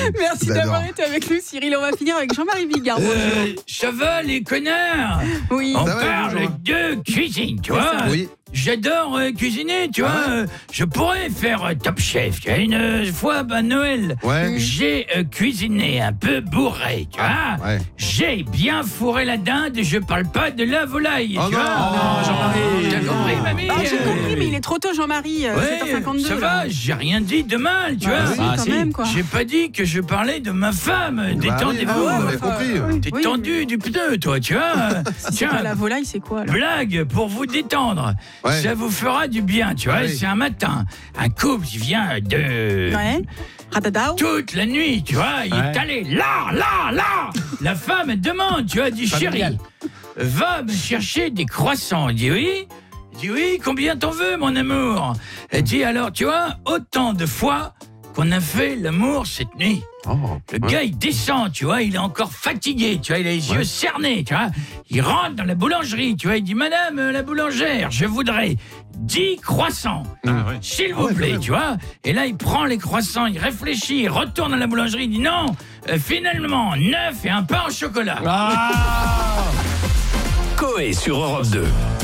Merci d'avoir été avec nous, Cyril. On va finir avec Jean-Marie Bigard. Ça va, les connards? Oui. On Ça va, parle bonjour. de cuisine, tu vois. Oui. J'adore cuisiner, tu vois. Je pourrais faire Top Chef. Tu vois, une fois, Noël, Ouais. j'ai cuisiné un peu bourré, tu vois. Ouais. J'ai bien fourré la dinde, je parle pas de la volaille, Oh tu non, vois. non, Jean-Marie. T'as compris, mamie? J'ai compris, mais il est trop tôt, Jean-Marie. Ouais, 7h52. ça là. va, j'ai rien dit de mal, tu vois. Oui, quand même, quoi. J'ai pas dit que je parlais de ma femme. Détendez-vous. on avait compris. T'es Oui, tendu du pneu, toi, tu vois. Si c'est pas la volaille, c'est quoi, alors? Blague pour vous détendre. Ouais. Ça vous fera du bien, tu vois. Oui. C'est un matin. Un couple qui vient de... Ouais. Radadao. Toute la nuit, tu vois. Il est allé là. La femme elle demande, tu vois, dit chéri, va me chercher des croissants. Il dit oui. Il dit oui, combien t'en veux, mon amour? Elle dit alors, tu vois, autant de fois qu'on a fait l'amour cette nuit. Oh. Le gars, il descend, tu vois, il est encore fatigué, tu vois, il a les yeux cernés, tu vois. Il rentre dans la boulangerie, tu vois, il dit, madame la boulangère, je voudrais 10 croissants, s'il vous plaît, tu vois. Et là, il prend les croissants, il réfléchit, il retourne à la boulangerie, il dit, non, finalement, 9 et un pain au chocolat. Coé sur Europe 2.